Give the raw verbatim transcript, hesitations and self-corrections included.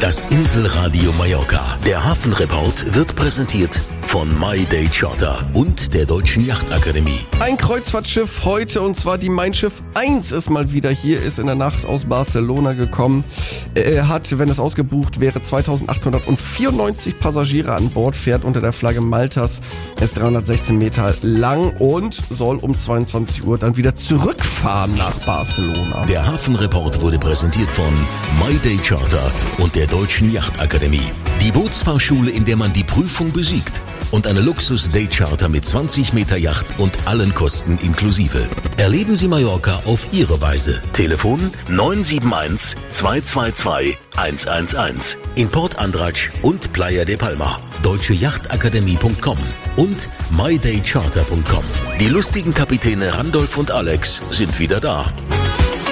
Das Inselradio Mallorca. Der Hafenreport wird präsentiert von My Day Charter und der Deutschen Yachtakademie. Ein Kreuzfahrtschiff heute, und zwar die Mein Schiff eins ist mal wieder hier, ist in der Nacht aus Barcelona gekommen. Er hat, wenn es ausgebucht wäre, zweitausendachthundertvierundneunzig Passagiere an Bord, fährt unter der Flagge Maltas, ist dreihundertsechzehn Meter lang und soll um zweiundzwanzig Uhr dann wieder zurückfahren nach Barcelona. Der Hafenreport wurde präsentiert von My Day Charter und der Deutschen Yachtakademie. Die Bootsfahrschule, in der man die Prüfung besiegt. Und eine Luxus-Day-Charter mit zwanzig Meter Yacht und allen Kosten inklusive. Erleben Sie Mallorca auf Ihre Weise. Telefon neun sieben eins, zwei zwei zwei, eins eins eins. In Port Andratx und Playa de Palma. deutsche yachtakademie punkt com und my day charter punkt com. Die lustigen Kapitäne Randolph und Alex sind wieder da.